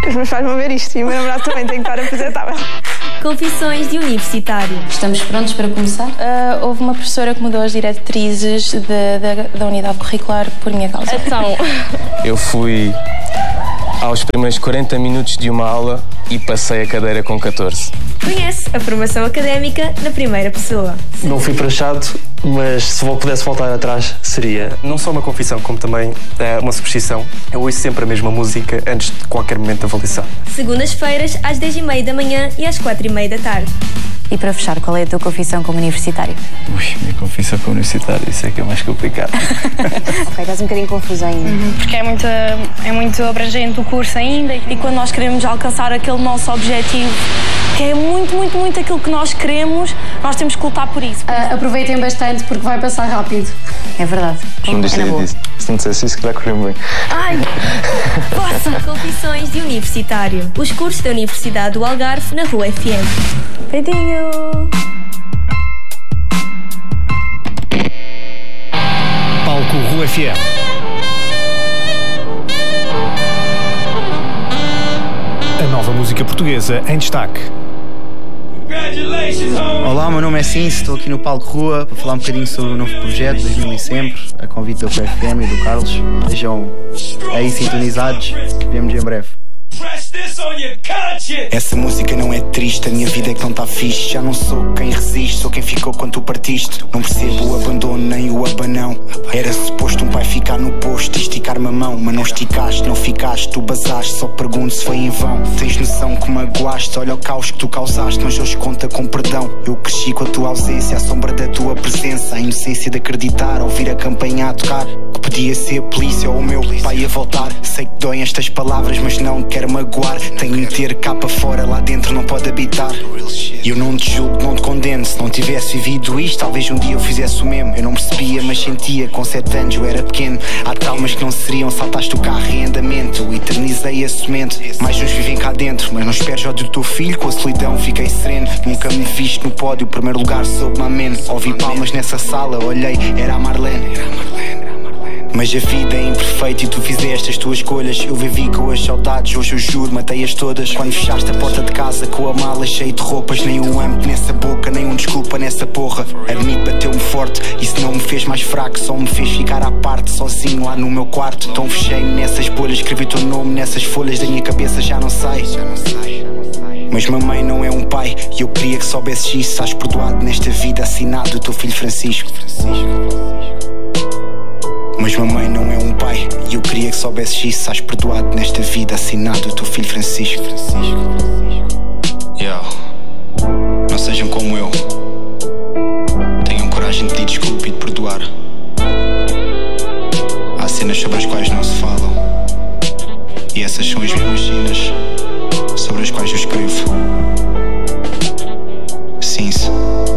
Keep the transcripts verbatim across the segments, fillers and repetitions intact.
Os meus pais vão ver isto e o meu namorado também tem que estar apresentável. Confissões de universitário. Estamos prontos para começar? Uh, houve uma professora que mudou as diretrizes de, de, da unidade curricular por minha causa. Então... Eu fui aos primeiros quarenta minutos de uma aula e passei a cadeira com catorze. Conhece a formação académica na primeira pessoa. Não fui prachado, mas se eu pudesse voltar atrás, seria não só uma confissão, como também é, uma superstição. Eu ouço sempre a mesma música antes de qualquer momento de avaliação. Segundas-feiras, às dez e meia da manhã e às quatro e meia da tarde. E para fechar, qual é a tua confissão como universitário? Ui, minha confissão como universitário, isso é que é mais complicado. Ok, estás um bocadinho confusa ainda. Uhum, porque é muito, é muito abrangente o curso ainda. E quando nós queremos alcançar aquele nosso objetivo, que é muito, muito, muito aquilo que nós queremos, nós temos que lutar por isso. Uh, aproveitem bastante porque vai passar rápido. É verdade. Não disse é disso. Se não dissesse isso, que vai correr bem. Ai! Poça! Confissões de universitário. Os cursos da Universidade do Algarve na Rua F M. Beijinho! Palco Rua F M. A nova música portuguesa em destaque. Olá, meu nome é Cinso, estou aqui no Palco Rua para falar um bocadinho sobre o novo projeto dois mil e sempre, a convite da U F M e do Carlos. Estejam aí sintonizados, vemos em breve. Essa música não é triste, a minha vida é que não está fixe. Já não sou quem resiste, sou quem ficou quando tu partiste. Não percebo o abandono nem o abanão. Era suposto um pai ficar no posto e esticar-me a mão, mas não esticaste, não ficaste, tu basaste. Só pergunto se foi em vão. Tens noção que magoaste, olha o caos que tu causaste, mas hoje conta com perdão. Eu cresci com a tua ausência, a sombra da tua presença, a inocência de acreditar, ouvir a campainha a tocar. Que podia ser a polícia ou o meu pai a voltar. Sei que doem estas palavras, mas não quero magoar. Tenho de meter cá para fora, lá dentro não pode habitar. E eu não te julgo, não te condeno. Se não tivesse vivido isto, talvez um dia eu fizesse o mesmo. Eu não percebia, mas sentia, com sete anos eu era pequeno. Há traumas que não seriam, saltaste o carro em andamento. Eu eternizei a semente, mais uns vivem cá dentro. Mas não esperes ódio do teu filho, com a solidão fiquei sereno. Nunca me viste no pódio, primeiro lugar soube-me ameno. Ouvi palmas nessa sala, olhei, era a Marlene. Mas a vida é imperfeita e tu fizeste as tuas escolhas. Eu vivi com as saudades, hoje eu juro, matei-as todas. Quando fechaste a porta de casa com a mala cheia de roupas, nem um âmbito nessa boca, nem um desculpa nessa porra. Admito, bateu-me forte, isso não me fez mais fraco, só me fez ficar à parte, sozinho lá no meu quarto. Então fechei-me nessas bolhas, escrevi teu nome nessas folhas da minha cabeça, já não sei. Mas mamãe não é um pai e eu queria que soubesses isso. Estás perdoado nesta vida, assinado o teu filho Francisco. Mas mamãe não é um pai e eu queria que soubesses isso. Estás perdoado nesta vida, assinado o teu filho Francisco. Yeah. Não sejam como eu. Tenham coragem de pedir desculpa e de perdoar. Há cenas sobre as quais não se falam, e essas são as mesmas cenas sobre as quais eu escrevo. Cinso.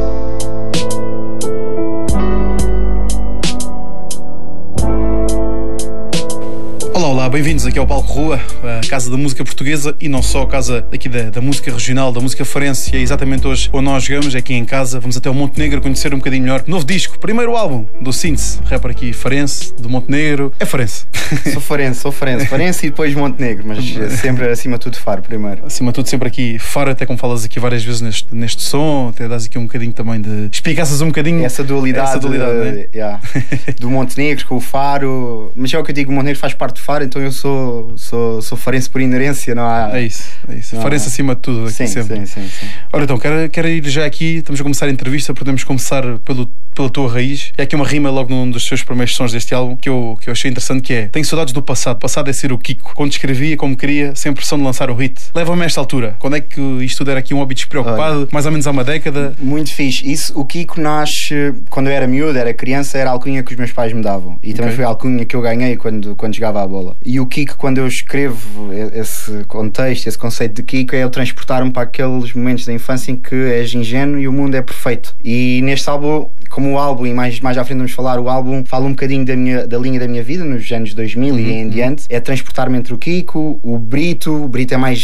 Olá, olá, bem-vindos aqui ao Palco Rua, a casa da música portuguesa e não só a casa aqui da, da música regional, da música farense. E é exatamente hoje onde nós jogamos, é aqui em casa. Vamos até o Montenegro conhecer um bocadinho melhor. Novo disco, primeiro álbum do Cinso, rapper aqui farense, do Montenegro. É farense. Sou farense, sou farense. Farense e depois Montenegro, mas sempre acima de tudo Faro primeiro. Acima de tudo sempre aqui Faro, até como falas aqui várias vezes neste, neste som, até dás aqui um bocadinho também de... Explicassas um bocadinho... Essa dualidade, essa dualidade de, né? yeah, do Montenegro com o Faro. Mas é o que eu digo, o Montenegro faz parte do Faro, então eu sou Sou, sou farense por inerência, não há... É isso, é isso. Não farense há... acima de tudo aqui sim, sempre. Sim, sim, sim. Ora então, quero, quero ir já aqui, estamos a começar a entrevista, podemos começar pelo, pela tua raiz. E há aqui uma rima logo num dos seus primeiros sons deste álbum que eu, que eu achei interessante, que é: tenho saudades do passado, passado é ser o Kiko. Quando escrevia como queria, sem pressão de lançar o hit. Leva-me a esta altura. Quando é que isto tudo era aqui um hobby despreocupado? Olha, mais ou menos há uma década. Muito fixe. Isso, o Kiko nasce quando eu era miúdo, era criança, era a alcunha que os meus pais me davam. E também okay. foi a alcunha que eu ganhei quando, quando jogava a bola. E o Kiko, quando eu escrevo esse contexto, esse conceito de Kiko, é ele transportar-me para aqueles momentos da infância em que és ingênuo e o mundo é perfeito. E neste álbum, como o álbum, e mais, mais à frente vamos falar, o álbum fala um bocadinho da, minha, da linha da minha vida nos anos dois mil uhum. e em diante, é transportar-me entre o Kiko, o Brito. O Brito é mais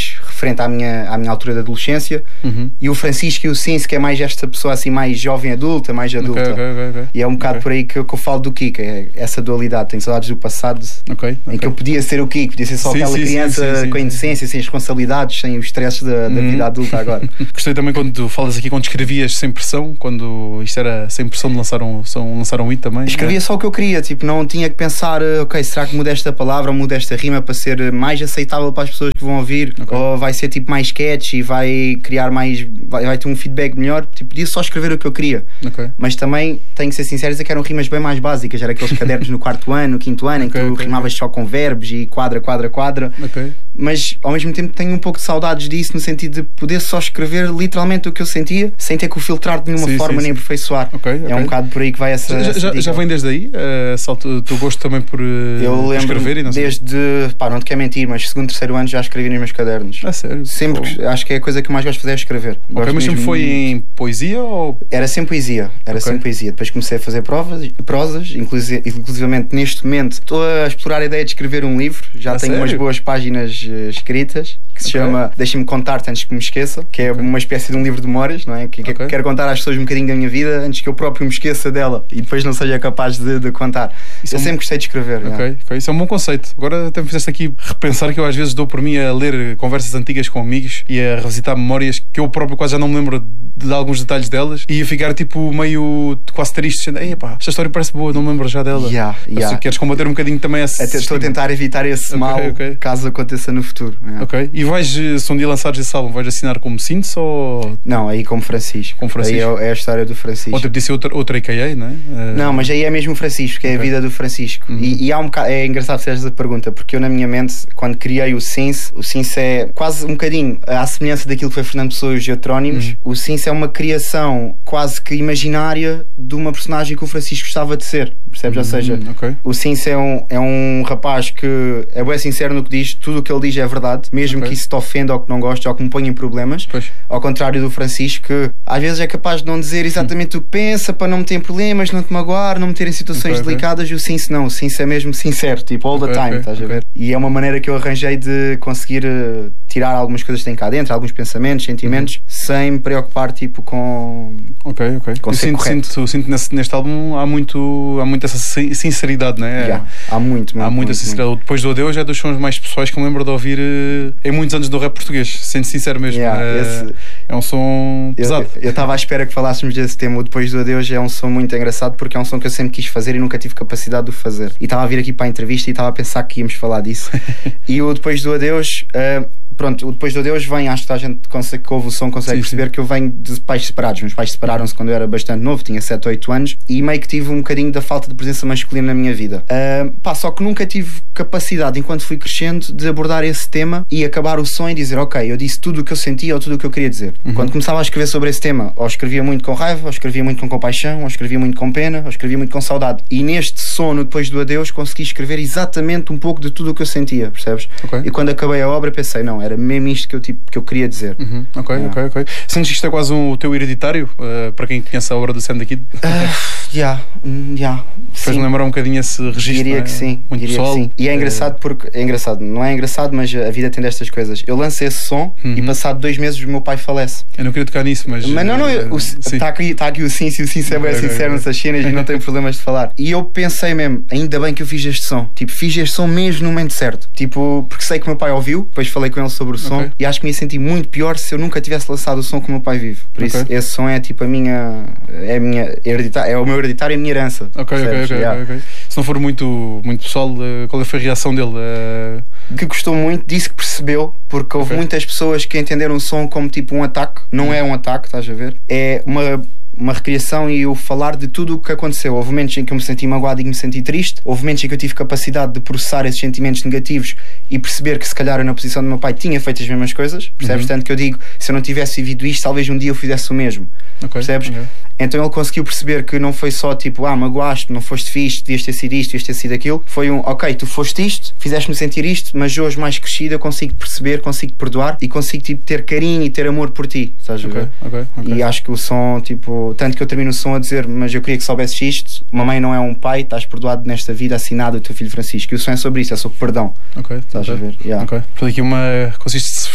referente à minha, à minha altura de adolescência, uhum. e o Francisco e o Cince, que é mais esta pessoa assim mais jovem adulta, mais adulta. Okay, okay, okay, okay. E é um bocado okay. por aí que eu, que eu falo do Kiko, é essa dualidade. Tenho saudades do passado, okay, okay. em que eu podia ser o Kiko, podia ser só sim, aquela sim, criança sim, sim, com a inocência, sem as responsabilidades, sem os stresses da, da uhum. vida adulta agora. Gostei também quando tu falas aqui, quando escrevias sem pressão, quando isto era sem pressão de lançar um, lançar um hit também. Escrevia é? só o que eu queria, tipo, não tinha que pensar, ok, será que muda esta palavra ou muda esta rima para ser mais aceitável para as pessoas que vão ouvir, okay. ou vai ser tipo mais sketch e vai criar mais, vai, vai ter um feedback melhor. Tipo, podia só escrever o que eu queria, okay. mas também tenho que ser sincero, dizer que eram rimas bem mais básicas, era aqueles cadernos no quarto ano, no quinto ano, em que okay, tu okay, rimavas okay. só com verbos e quadra, quadra, quadra, okay. mas ao mesmo tempo tenho um pouco de saudades disso, no sentido de poder só escrever literalmente o que eu sentia, sem ter que o filtrar de nenhuma sim, forma sim, nem sim. aperfeiçoar. Okay, okay. É um bocado por aí que vai essa. Já, essa já, já vem desde aí? Uh, salto, tu gosto também por uh, eu escrever e não sei. Desde, pá, não te quero mentir, mas segundo, terceiro ano já escrevi nos meus cadernos. Ah, sério? Sempre, oh. acho que é a coisa que eu mais gosto de fazer é escrever. Okay, mas sempre foi em poesia ou? Era sempre poesia, era okay. sempre poesia. Depois comecei a fazer provas, prosas, inclusive, inclusivamente neste momento estou a explorar a ideia de escrever um livro, já ah, tenho sério? umas boas páginas uh, escritas, que se okay. chama Deixa-me Contar-te Antes que Me Esqueça, que é okay. uma espécie de um livro de memórias, não é? Que, okay. que quero contar às pessoas um bocadinho da minha vida antes que eu próprio me esqueça dela e depois não seja capaz de, de contar. Isso eu é sempre um... gostei de escrever. Okay. Okay. Isso é um bom conceito. Agora até me fizeste aqui repensar que eu às vezes dou por mim a ler conversas antigas com amigos e a revisitar memórias que eu próprio quase já não me lembro de, de alguns detalhes delas e a ficar tipo meio quase triste, dizendo, ei pá, esta história parece boa, não me lembro já dela. Yeah, yeah. Se queres combater um bocadinho também esse... Até estou a tentar evitar esse okay, mal okay. caso aconteça no futuro. Yeah. Ok. E vais, se um dia lançares esse álbum, vais assinar como Cince ou... Não, aí como Francisco. Como Francisco. Aí é, é a história do Francisco. Ou tipo disse outra, outra A K A, não é? Uh... Não, mas aí é mesmo o Francisco, que é okay. a vida do Francisco. Uhum. E, e há um bocado, é engraçado fazer essa pergunta, porque eu na minha mente, quando criei o Cince, o Cince é quase um bocadinho à semelhança daquilo que foi Fernando Pessoa e os heterónimos. Uhum. O Cince é uma criação quase que imaginária de uma personagem que o Francisco gostava de ser, percebes? Uhum. Ou seja, okay. o Cince é um, é um rapaz que é bem sincero no que diz, tudo o que ele diz é verdade, mesmo okay. que isso te ofenda ou que não goste ou que me ponha em problemas. Pois. Ao contrário do Francisco, que às vezes é capaz de não dizer exatamente uhum. o que pensa para não meter em problemas, não te magoar, não meter em situações okay, delicadas. Okay. E o Cince não, o Cince é mesmo sincero, tipo all okay, the time, okay, estás okay. a ver? E é uma maneira que eu arranjei de conseguir uh, tirar algumas coisas que tem cá dentro, alguns pensamentos, sentimentos, uhum. sem me preocupar tipo com. Ok, ok. Com eu ser sinto, sinto, sinto nesse, neste álbum há muito, há muito essa sinceridade, não é? Yeah, há muito, Há muita sinceridade. Muito. Depois do Adeus é dos sons mais pessoais que me lembro de ouvir uh, em muitos anos do rap português, sendo sincero mesmo. Yeah, é, esse... é um som pesado. Eu estava à espera que falássemos desse tema. O Depois do Adeus é um som muito engraçado porque é um som que eu sempre quis fazer e nunca tive capacidade de o fazer. E estava a vir aqui para a entrevista e estava a pensar que íamos falar disso. E o Depois do Adeus. Uh, Pronto, o Depois do Adeus vem, acho que a gente consegue, que ouve o som consegue sim, perceber sim. que eu venho de pais separados. Meus pais separaram-se quando eu era bastante novo, tinha sete ou oito anos, e meio que tive um bocadinho da falta de presença masculina na minha vida. Uh, pá, só que nunca tive capacidade, enquanto fui crescendo, de abordar esse tema e acabar o som e dizer, ok, eu disse tudo o que eu sentia ou tudo o que eu queria dizer. Uhum. Quando começava a escrever sobre esse tema, ou escrevia muito com raiva, ou escrevia muito com compaixão, ou escrevia muito com pena, ou escrevia muito com saudade. E neste som, no Depois do Adeus, consegui escrever exatamente um pouco de tudo o que eu sentia, percebes? Okay. E quando acabei a obra pensei, não, era mesmo isto que eu tipo que eu queria dizer. Uhum. Ok, yeah. ok, ok. Sentes que isto é quase um, o teu hereditário, uh, para quem conhece a obra do Sam da Kid? Uh, yeah, yeah, Faz-me lembrar um bocadinho esse registro. Diria que sim, muito diria pessoal. Que sim. E é engraçado porque é engraçado, não é engraçado, mas a vida tem destas coisas. Eu lancei esse som uhum. e passado dois meses o meu pai falece. Eu não queria tocar nisso, mas. Mas não, não, está aqui, tá aqui o Cince e o Cince é bem okay, sincero okay. nessas cenas e não tem problemas de falar. E eu pensei mesmo, ainda bem que eu fiz este som. Tipo, fiz este som mesmo no momento certo. Tipo, porque sei que o meu pai ouviu, depois falei com ele sobre o som okay. e acho que me ia sentir muito pior se eu nunca tivesse lançado o som que o meu pai vive. Por okay. isso, esse som é tipo a minha. É a minha hereditária, é o meu hereditário e a minha herança. Ok, ok, ok, yeah. okay. Se não for muito, muito pessoal, qual foi a reação dele? Uh... Que gostou muito, disse que percebeu, porque houve okay. muitas pessoas que entenderam o som como tipo um ataque. Não hum. é um ataque, estás a ver? É uma. uma recriação e eu falar de tudo o que aconteceu. Houve momentos em que eu me senti magoado e me senti triste, houve momentos em que eu tive capacidade de processar esses sentimentos negativos e perceber que se calhar eu na posição do meu pai tinha feito as mesmas coisas, percebes? Uhum. Tanto que eu digo, se eu não tivesse vivido isto, talvez um dia eu fizesse o mesmo, okay. percebes? Okay. Então ele conseguiu perceber que não foi só tipo, ah, magoaste, não foste fixe, devias ter sido isto, devias ter sido aquilo. Foi um, ok, tu foste isto, fizeste-me sentir isto, mas hoje mais crescido eu consigo perceber, consigo perdoar e consigo tipo ter carinho e ter amor por ti, estás a ver? Okay. Okay. Okay. E acho que o som, tipo, tanto que eu termino o som a dizer, mas eu queria que soubesses isto, mamãe não é um pai, estás perdoado nesta vida, assinado o teu filho Francisco. E o som é sobre isso, é sobre perdão. Ok, estás okay. a ver? Yeah. Ok. Por aqui uma, consiste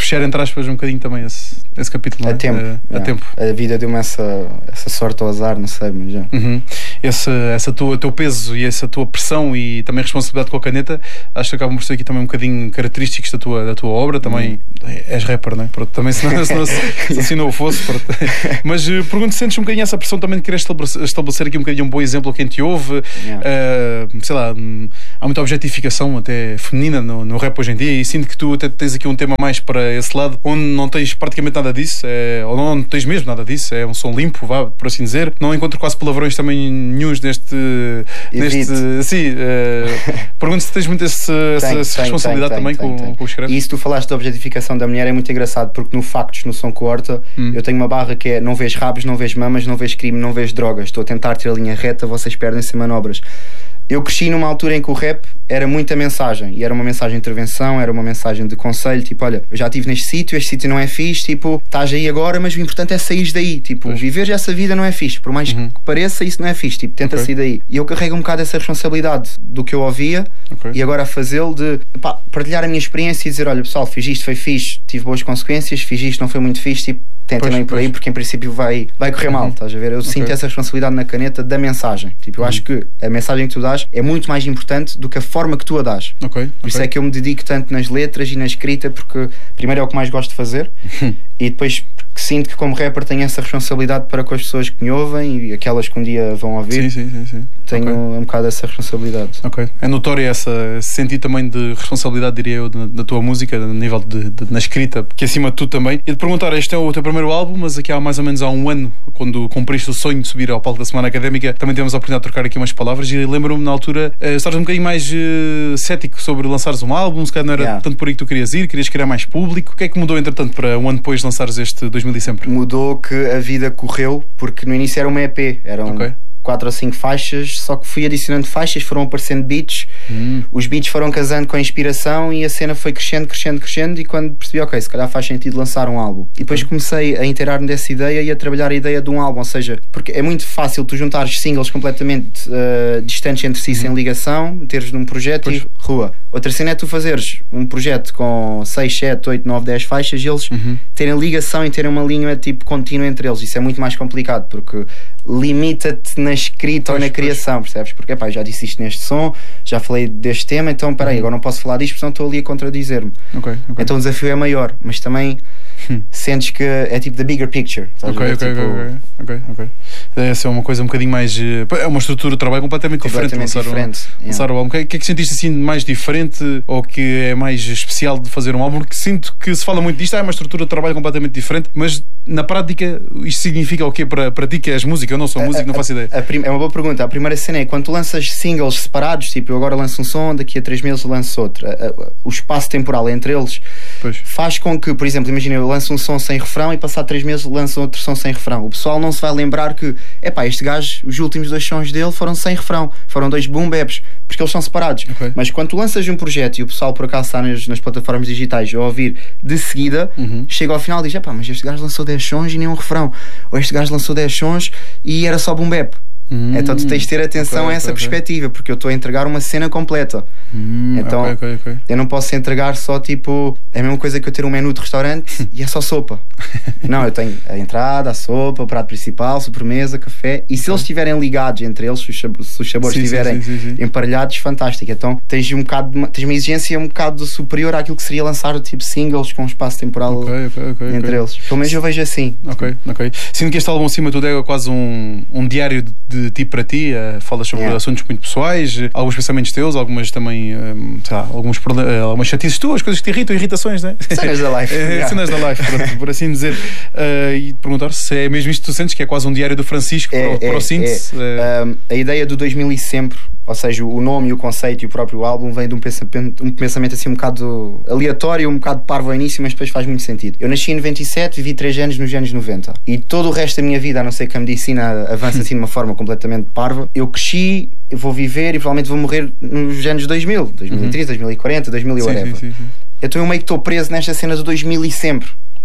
fechar, entre aspas, um bocadinho também esse, esse capítulo. A não é? tempo. A, a tempo. A vida deu-me essa, essa sorte ao azar, não sei, mas já. Uhum. Esse essa tua, teu peso e essa tua pressão e também a responsabilidade com a caneta, acho que acabam por ser aqui também um bocadinho característicos da tua, da tua obra. Também uhum. és rapper, não é? Pronto, também se, não, se, não, se assim não o fosse. Pronto. Mas uh, pergunto se sentes um bocadinho essa pressão também de querer estabelecer, estabelecer aqui um bocadinho um bom exemplo a quem te ouve. Yeah. Uh, sei lá, um, há muita objetificação até feminina no, no rap hoje em dia, e sinto que tu até tens aqui um tema mais para esse lado, onde não tens praticamente nada disso, é, ou não, não tens mesmo nada disso, é um som limpo, vá, por assim dizer. Não encontro quase palavrões também nenhuns neste. neste sim, uh, pergunto se tens muito esse, tem, essa tem, responsabilidade tem, também tem, com, tem. com os escreves. E isso tu falaste da objetificação da mulher é muito engraçado, porque no Factos, no Som Corta, hum. eu tenho uma barra que é: não vês rabos, não vês mamas, não vês crime, não vês drogas. Estou a tentar ter a linha reta, vocês perdem-se em manobras. Eu cresci numa altura em que o rap era muita mensagem, e era uma mensagem de intervenção, era uma mensagem de conselho, tipo, olha, eu já estive neste sítio, este sítio não é fixe, tipo, estás aí agora, mas o importante é sair daí, tipo, pois. Viver essa vida não é fixe, por mais uhum. que pareça, isso não é fixe, tipo, tenta okay. sair daí. E eu carrego um bocado essa responsabilidade do que eu ouvia okay. e agora a fazê-lo de, pá, partilhar a minha experiência e dizer, olha pessoal, fiz isto, foi fixe, tive boas consequências, fiz isto, não foi muito fixe, tipo, tentem não ir por aí, porque em princípio vai, vai correr mal, uhum. estás a ver? Eu okay. sinto essa responsabilidade na caneta da mensagem. Tipo, eu uhum. acho que a mensagem que tu dás é muito mais importante do que a forma que tu a dás. Okay. Por okay. isso é que eu me dedico tanto nas letras e na escrita, porque primeiro é o que mais gosto de fazer e depois porque sinto que como rapper tenho essa responsabilidade para com as pessoas que me ouvem e aquelas que um dia vão ouvir. Sim, sim, sim, sim. Tenho okay. um bocado essa responsabilidade. Ok. É notório essa, esse sentido também de responsabilidade, diria eu, da tua música, a nível de, de, na escrita, que acima de tudo também. E de perguntar, este é o teu primeiro álbum, mas aqui há mais ou menos há um ano, quando cumpriste o sonho de subir ao palco da Semana Académica, também tivemos a oportunidade de trocar aqui umas palavras, e lembro-me na altura, uh, estares um bocadinho mais uh, cético sobre lançares um álbum, se calhar não era yeah. tanto por aí que tu querias ir, querias criar mais público. O que é que mudou, entretanto, para um ano depois de lançares este dois mil e sempre? Mudou que a vida correu, porque no início era uma E P, eram okay. quatro ou cinco faixas, só que fui adicionando faixas, foram aparecendo beats, hum. os beats foram casando com a inspiração e a cena foi crescendo, crescendo, crescendo, e quando percebi, ok, se calhar faz sentido lançar um álbum. E depois comecei a inteirar-me dessa ideia e a trabalhar a ideia de um álbum, ou seja, porque é muito fácil tu juntares singles completamente uh, distantes entre si, hum. sem ligação, meteres num projeto pois. E rua. Outra cena é tu fazeres um projeto com seis, sete, oito, nove, dez faixas e eles uhum. terem ligação e terem uma linha tipo contínua entre eles. Isso é muito mais complicado, porque limita-te na escrita pois, ou na criação, pois. Percebes? Porque epá, já disse isto neste som, já falei deste tema, então peraí, uhum. agora não posso falar disto, porque estou ali a contradizer-me. Okay, okay. Então o desafio é maior, mas também hum. sentes que é tipo the bigger picture. Ok, ok, tipo... ok, ok, ok. Essa é uma coisa um bocadinho mais. É uma estrutura de trabalho completamente, completamente diferente. diferente. Um, yeah. Lançar o álbum. O que é que sentiste assim mais diferente ou que é mais especial de fazer um álbum? Porque sinto que se fala muito disto, é uma estrutura de trabalho completamente diferente, mas na prática isto significa o quê para, para ti que és música? Eu não sou músico, a, não faço ideia. A, a prim... É uma boa pergunta. A primeira cena é quando tu lanças singles separados, tipo eu agora lanço um som, daqui a três meses lanço outro. A, a, o espaço temporal entre eles pois. Faz com que, por exemplo, imagina eu lanço um som sem refrão e passado três meses lanço outro som sem refrão. O pessoal não se vai lembrar que, epá, este gajo, os últimos dois sons dele foram sem refrão, foram dois boom baps, porque eles são separados. Okay. Mas quando tu lanças um projeto e o pessoal por acaso está nas, nas plataformas digitais a ouvir de seguida, uhum. chega ao final e diz, epá, mas este gajo lançou dez sons e nem um refrão, ou este gajo lançou dez sons e era só boom bap. Hum, então tu tens de ter atenção okay, a essa okay, perspectiva okay. porque eu estou a entregar uma cena completa. Hum, então okay, okay, okay. eu não posso entregar só tipo, é a mesma coisa que eu ter um menu de restaurante e é só sopa. Não, eu tenho a entrada, a sopa, o prato principal, sobremesa, café, e se okay. eles estiverem ligados entre eles, se os sabores sim, estiverem sim, sim, sim. emparelhados, fantástico. Então tens um bocado de, tens uma exigência um bocado superior àquilo que seria lançar tipo singles com um espaço temporal okay, okay, okay, entre okay. eles. Pelo menos eu vejo assim. Ok, ok. Sinto que este álbum acima de tudo é quase um, um diário de de ti para ti, uh, falas sobre yeah. assuntos muito pessoais, uh, alguns pensamentos teus, algumas também, uh, sei lá, alguns uh, algumas chatices tuas, coisas que te irritam, irritações, né? Cenas da life. yeah. Cenas da life, por, por assim dizer. Uh, e perguntar se é mesmo isto que tu sentes, que é quase um diário do Francisco é, para, é, para o síntese. É. Uh... Um, a ideia do dois mil e sempre, ou seja, o nome e o conceito e o próprio álbum vem de um pensamento, um pensamento assim um bocado aleatório, um bocado parvo ao início, mas depois faz muito sentido. Eu nasci em noventa e sete, vivi três anos nos anos noventa. E todo o resto da minha vida, a não ser que a medicina avance assim de uma forma completamente parva, eu cresci, eu vou viver e provavelmente vou morrer nos anos dois mil, dois mil e trinta, dois mil e quarenta, dois mil e whatever. Sim, sim, sim. Então eu meio que estou preso nesta cena do dois mil e sempre.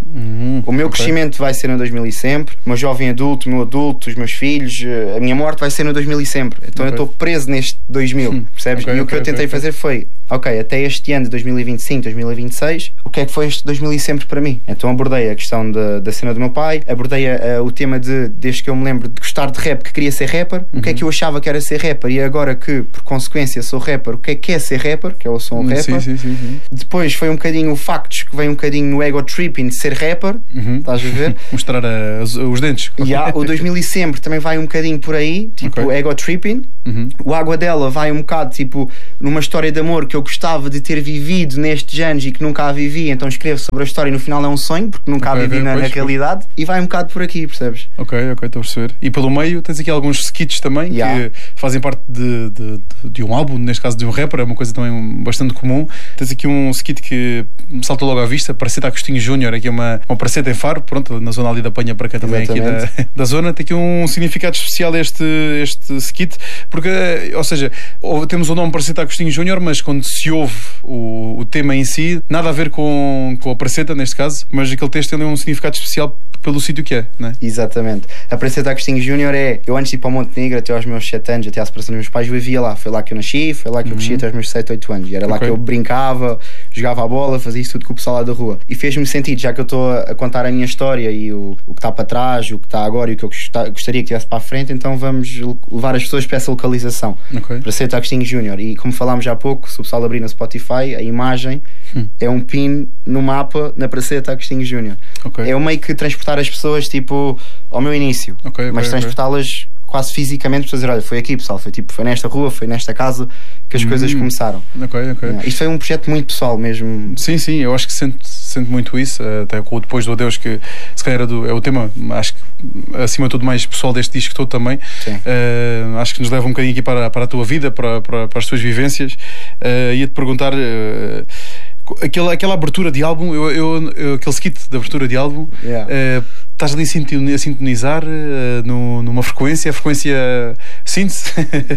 Uhum, o meu okay. crescimento vai ser no dois mil e sempre, o meu jovem adulto, o meu adulto, os meus filhos, a minha morte vai ser no dois mil e sempre. Então okay. eu estou preso neste dois mil, hum. percebes? Okay, e o que okay, eu tentei okay, fazer okay. foi, ok, até este ano de dois mil e vinte e cinco, dois mil e vinte e seis, o que é que foi este dois mil e sempre para mim? Então abordei a questão de, da cena do meu pai, abordei a, a, o tema de, desde que eu me lembro de gostar de rap, que queria ser rapper, uhum. o que é que eu achava que era ser rapper, e agora que, por consequência, sou rapper, o que é que é ser rapper, que eu sou um rapper. Sim, sim, sim, sim. Depois foi um bocadinho o factos, que vem um bocadinho no ego tripping de ser rapper, uhum. estás a ver? Mostrar a, os, os dentes. E yeah, o dois mil e sempre também vai um bocadinho por aí, tipo okay. ego tripping. Uhum. O Água Dela vai um bocado tipo numa história de amor que eu gostava de ter vivido nestes anos e que nunca a vivi, então escrevo sobre a história e no final é um sonho, porque nunca okay, a vivi okay, na, pois, na realidade, pois. E vai um bocado por aqui, percebes? Ok, ok, estou a perceber. E pelo meio tens aqui alguns skits também yeah. que fazem parte de, de, de, de um álbum, neste caso de um rapper, é uma coisa também bastante comum. Tens aqui um skit que me saltou logo à vista, Praceta Agostinho Júnior, aqui uma, uma Praceta em Faro, pronto, na zona ali da Penha para cá também, aqui da, da zona. Tem aqui um significado especial este, este skit, porque, ou seja, temos o nome Praceta Agostinho Júnior, mas quando se ouve o, o tema em si, nada a ver com, com a Praceta neste caso, mas aquele texto tem um significado especial pelo sítio que é, não é? Exatamente. A Praceta Agostinho Júnior é, eu antes de ir para o Montenegro até aos meus sete anos, até à separação dos meus pais, eu vivia lá, foi lá que eu nasci, foi lá que uhum. eu cresci até aos meus sete, oito anos, e era lá okay. que eu brincava, jogava a bola, fazia isso tudo com o pessoal lá da rua, e fez-me sentido, já que eu estou a contar a minha história e o, o que está para trás, o que está agora e o que eu gostaria que tivesse para a frente, então vamos levar as pessoas para essa localização. Okay. Praceta Agostinho Júnior, e como falámos há pouco, se o pessoal abrir no Spotify, a imagem hum. é um pin no mapa na Praceta Agostinho Júnior. Okay. É o meio que transportar as pessoas tipo ao meu início, okay, okay, mas transportá-las okay. quase fisicamente para dizer, olha, foi aqui pessoal, foi, tipo, foi nesta rua, foi nesta casa que as hum. coisas começaram. Okay, okay. Yeah. Isto foi um projeto muito pessoal mesmo. Sim, sim, eu acho que sinto, sinto muito isso, até com o Depois do Adeus, que se calhar é, do, é o tema, acho que acima de tudo mais pessoal deste disco todo também. Uh, acho que nos leva um bocadinho aqui para, para a tua vida, para, para, para as tuas vivências. Uh, ia-te perguntar uh, aquela, aquela abertura de álbum, eu, eu, eu, aquele skit de abertura de álbum, yeah. uh, estás ali a sintonizar uh, no, numa frequência, a frequência síntese?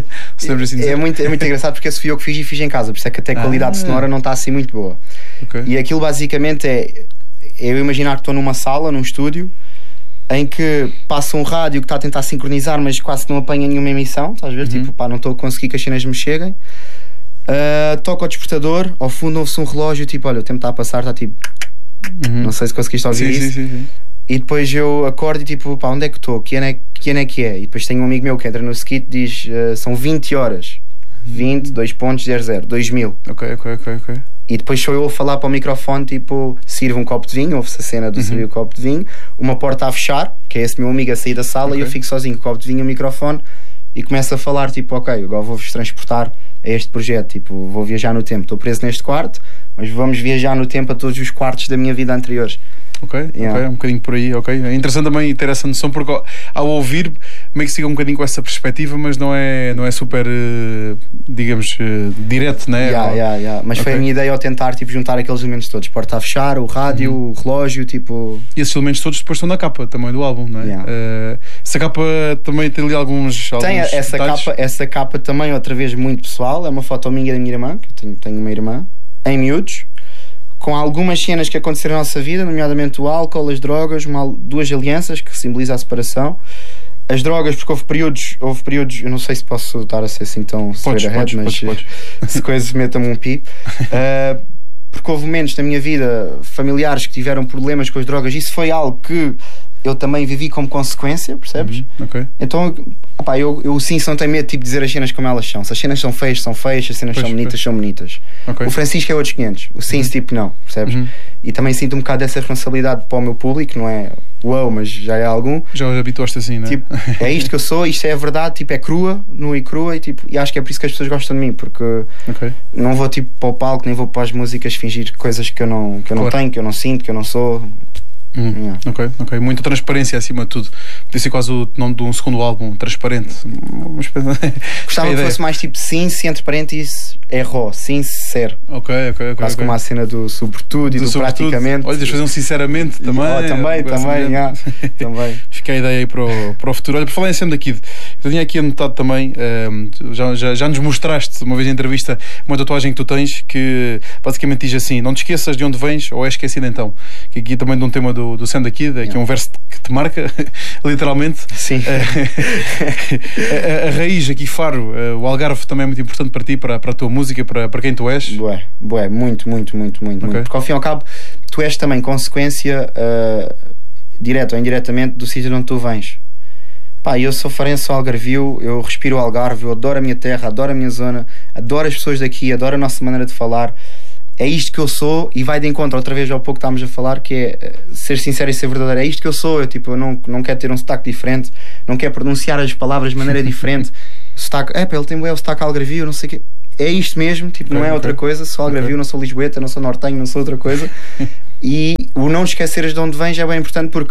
Se assim dizer. É, muito, é muito engraçado porque esse fui eu que fiz e fiz em casa, por isso é que até a qualidade ah. sonora não está assim muito boa. Okay. E aquilo basicamente é, é eu imaginar que estou numa sala, num estúdio, em que passa um rádio que está a tentar sincronizar, mas quase não apanha nenhuma emissão, estás a ver? Uhum. Tipo, pá, não estou a conseguir que as cenas me cheguem. Uh, toca o despertador, ao fundo ouve-se um relógio, tipo, olha, o tempo está a passar, está tipo, uhum. não sei se conseguiste ouvir sim, isso. Sim, sim, sim. E depois eu acordo e tipo, pá, onde é que estou? Que ano é que, ano é que é? E depois tenho um amigo meu que entra no skit e diz, uh, são vinte horas. vinte, dois ponto zero zero, dois mil. Ok, ok, ok, ok. E depois sou eu a falar para o microfone, tipo, sirva um copo de vinho, ouve-se a cena do uhum. servir o copo de vinho, uma porta a fechar, que é esse meu amigo a sair da sala, okay. e eu fico sozinho com o copo de vinho e o microfone e começo a falar, tipo, ok, agora vou-vos transportar a este projeto, tipo, vou viajar no tempo, estou preso neste quarto, mas vamos viajar no tempo a todos os quartos da minha vida anteriores. Ok, yeah. ok, um bocadinho por aí, ok. É interessante também ter essa noção, porque ao ouvir meio que siga um bocadinho com essa perspectiva, mas não é, não é super, digamos, direto, né? Yeah, yeah, yeah. Mas okay. foi a minha ideia ao tentar tipo, juntar aqueles elementos todos, porta a fechar, o rádio, uhum. o relógio, tipo... E esses elementos todos depois estão na capa também do álbum, não é? Yeah. Uh, essa capa também tem ali alguns, alguns tem essa detalhes. capa, essa capa também, outra vez, muito pessoal, é uma foto minha da minha irmã, que eu tenho, tenho uma irmã, em miúdos, com algumas cenas que aconteceram na nossa vida, nomeadamente o álcool, as drogas, uma, duas alianças que simbolizam a separação. As drogas, porque houve períodos, houve períodos, eu não sei se posso estar a ser assim tão straight ahead, mas podes, podes. Se coisas metam-me um pi. Uh, porque houve momentos na minha vida familiares que tiveram problemas com as drogas, isso foi algo que eu também vivi como consequência, percebes? Uhum, okay. Então, opá, eu, eu sim, não tenho medo tipo, de dizer as cenas como elas são. Se as cenas são feias, são feias, se as cenas pois, são bonitas, pois. são bonitas. Okay. O Francisco é outros quinhentos, o sim, uhum. tipo não, percebes? Uhum. E também sinto um bocado dessa responsabilidade para o meu público, não é uau, mas já é algum. Já os habituaste assim, não é? Tipo, é isto que eu sou, isto é a verdade, tipo, é crua, nua e crua, e, tipo, e acho que é por isso que as pessoas gostam de mim, porque okay. não vou tipo para o palco, nem vou para as músicas fingir coisas que eu não, que eu não claro. tenho, que eu não sinto, que eu não sou. Hum, Yeah. Ok, ok. Muita transparência acima de tudo. Podia ser quase o nome de um segundo álbum, Transparente. Uma espécie- Gostava que ideia. fosse mais tipo sim, entre parênteses, é raw, sincero. Ok, ok, ok. Quase ok. como a cena do sobretudo e Do do, sobretudo. praticamente. Olha, deixa fazer um sinceramente também. Oh, também, algo assim também, do yeah, género. também. Fica a ideia aí para o, para o futuro. Olha, por falar em Sam da Kid, eu tinha aqui anotado também, ehm, já, já, já nos mostraste uma vez em entrevista uma tatuagem que tu tens que basicamente diz assim: não te esqueças de onde vens ou és esquecido então. Que aqui também de um tema do, do Sam da Kid, aqui é um verso que te marca, literalmente. Sim. a, a, a raiz aqui, Faro, eh, o Algarve também é muito importante para ti, para, para a tua música, para, para quem tu és. Bué, bué, muito, muito, muito, muito, Ok. muito. Porque ao fim e ao cabo, tu és também consequência, uh, direta ou indiretamente, do sítio de onde tu vens. Pá, eu sou farense, sou algarvio, eu respiro o Algarve, eu adoro a minha terra, adoro a minha zona, adoro as pessoas daqui, adoro a nossa maneira de falar. É isto que eu sou, e vai de encontro outra vez ao pouco que estávamos a falar, que é uh, ser sincero e ser verdadeiro. É isto que eu sou, eu, tipo, eu não, não quero ter um sotaque diferente, não quero pronunciar as palavras de maneira diferente. Sotaque, é pá, ele tem bué o sotaque algarvio, não sei o quê. É isto mesmo, tipo, não Ok, é outra ok. coisa, sou algarvio, Ok. não sou lisboeta, não sou nortenho, não sou outra coisa. E o não esqueceres de onde vens é bem importante, porque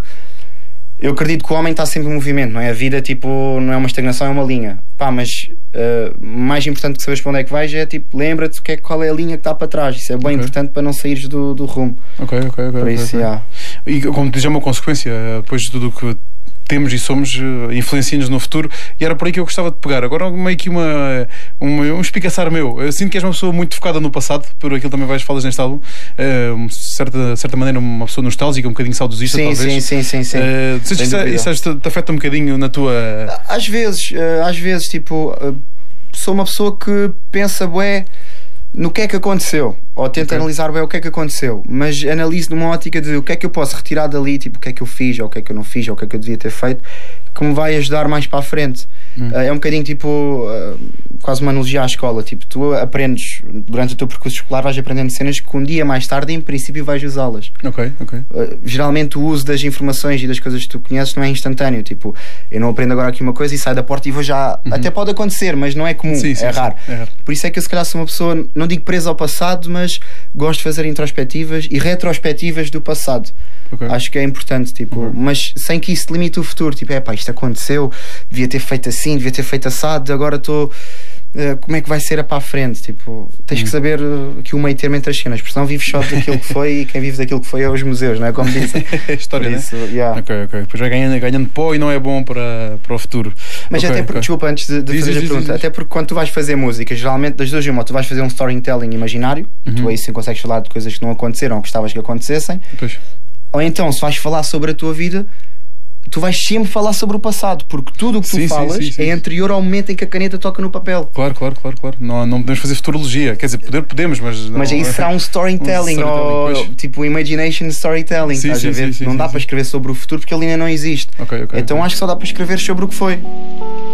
eu acredito que o homem está sempre em movimento, não é? A vida, tipo, não é uma estagnação, é uma linha. Pá, mas uh, mais importante que saberes para onde é que vais é, tipo, lembra-te que é, qual é a linha que está para trás. Isso é bem Ok. importante para não saíres do, do rumo. Ok, ok, ok. Por ok, isso, ok. yeah. E como diz, é uma consequência, eh, depois de tudo o que temos e somos, eh, influencia-nos no futuro, e era por aí que eu gostava de pegar. Agora meio que uma, uma, um espicaçar meu. Eu sinto que és uma pessoa muito focada no passado, por aquilo também vais falas neste álbum, eh, um certa, de certa maneira uma pessoa nostálgica, um bocadinho saudosista, Sim, talvez. sim, sim, sim, sim. Eh, não sei se Sem isso, dúvida. isso, isso te afeta um bocadinho na tua... Às vezes, uh, às vezes, tipo, uh, sou uma pessoa que pensa, bué, no que é que aconteceu, ou tenta Ok. analisar bem o que é que aconteceu, mas analiso numa ótica de o que é que eu posso retirar dali, tipo, o que é que eu fiz, ou o que é que eu não fiz, ou o que é que eu devia ter feito, que me vai ajudar mais para a frente. Hum. Uh, é um bocadinho tipo, uh, quase uma analogia à escola, tipo, tu aprendes, durante o teu percurso escolar vais aprendendo cenas que um dia mais tarde, em princípio, vais usá-las. Ok, ok. Uh, geralmente o uso das informações e das coisas que tu conheces não é instantâneo, tipo, eu não aprendo agora aqui uma coisa e saio da porta e vou já, até pode acontecer, mas não é comum, Sim, sim, é sim, raro. é raro. Por isso é que eu se calhar sou uma pessoa, não digo presa ao passado, mas gosto de fazer introspectivas e retrospectivas do passado. Ok. Acho que é importante, tipo, Ok. mas sem que isso limite o futuro, tipo, é pá, isto aconteceu, devia ter feito assim, devia ter feito assado, agora estou, uh, como é que vai ser a para a frente, tipo, tens Hum. que saber uh, que o meio termo entre as cenas, porque senão vives só daquilo que foi e quem vive daquilo que foi é os museus, não é como dizem. História, Por né? isso, yeah. Ok, ok. Depois vai ganhando, ganhando pó e não é bom para, para o futuro. Mas Ok, até porque, ok. desculpa, antes de, de Diz, fazer diz, a diz, pergunta, diz. até porque quando tu vais fazer música, geralmente das duas de uma, tu vais fazer um storytelling imaginário, e tu Uhum. aí sim consegues falar de coisas que não aconteceram ou que gostavas que acontecessem, Depois. ou então se vais falar sobre a tua vida, tu vais sempre falar sobre o passado, porque tudo o que tu Sim, sim, falas sim, sim. é anterior ao momento em que a caneta toca no papel. Claro, claro, claro, claro. Não, não podemos fazer futurologia. Quer dizer, poder podemos, mas. Não, Mas aí será um storytelling, Um storytelling, ou pois. tipo imagination storytelling, Sim, estás sim, a ver? sim, sim, não sim, dá sim. para escrever sobre o futuro porque ele ainda não existe. Ok, ok. Então ok. acho que só dá para escrever sobre o que foi.